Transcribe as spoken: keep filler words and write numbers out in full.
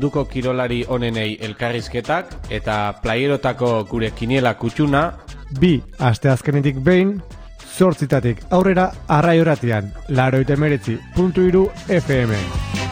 munduko kirolari onenei elkarrizketak eta playerotako gure kiniela kutxuna. Bi asteazkenetik behin, zortzitatik aurrera arrai horatian, laroita emeretzi puntu hiru F M.